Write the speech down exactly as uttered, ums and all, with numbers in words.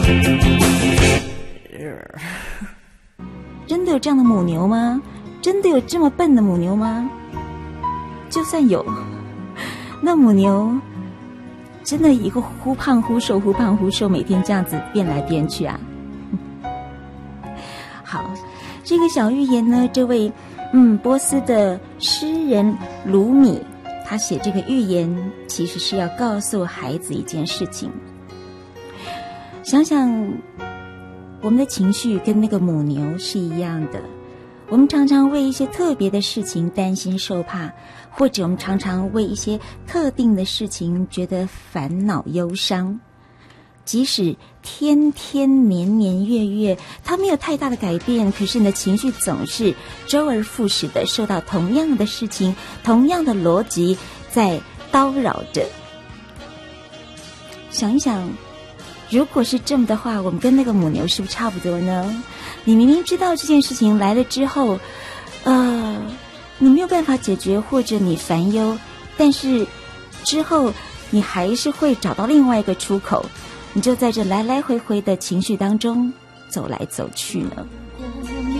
真的有这样的母牛吗？真的有这么笨的母牛吗？就算有，那母牛真的一个忽胖忽瘦忽胖忽瘦，每天这样子变来变去啊。好，这个小寓言呢，这位嗯波斯的诗人鲁米，他写这个寓言其实是要告诉孩子一件事情。想想我们的情绪跟那个母牛是一样的，我们常常为一些特别的事情担心受怕，或者我们常常为一些特定的事情觉得烦恼忧伤。即使天天年年月月它没有太大的改变，可是你的情绪总是周而复始的受到同样的事情，同样的逻辑在叨扰着。想一想，如果是这么的话，我们跟那个母牛是不是差不多呢？你明明知道这件事情来了之后呃，你没有办法解决，或者你烦忧，但是之后你还是会找到另外一个出口，你就在这来来回回的情绪当中走来走去呢。